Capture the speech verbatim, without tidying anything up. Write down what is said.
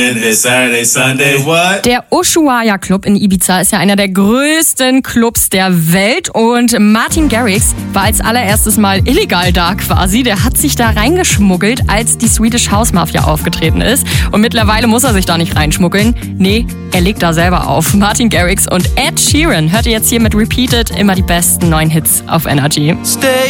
Saturday, Sunday, what? Der Ushuaia Club in Ibiza ist ja einer der größten Clubs der Welt und Martin Garrix war als allererstes mal illegal da quasi. Der hat sich da reingeschmuggelt, als die Swedish House Mafia aufgetreten ist. Und mittlerweile muss er sich da nicht reinschmuggeln. Nee, er legt da selber auf. Martin Garrix und Ed Sheeran hört ihr jetzt hier mit Repeated immer die besten neuen Hits auf Energy. Stay